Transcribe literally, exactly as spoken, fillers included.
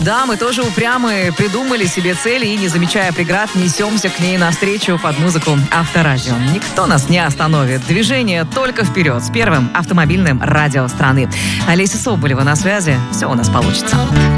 Да, мы тоже упрямые, придумали себе цели и, не замечая преград, несемся к ней навстречу под музыку Авторадио. Никто нас не остановит. Движение только вперед с первым автомобильным радио страны. Олеся Соболева на связи. Все у нас получится.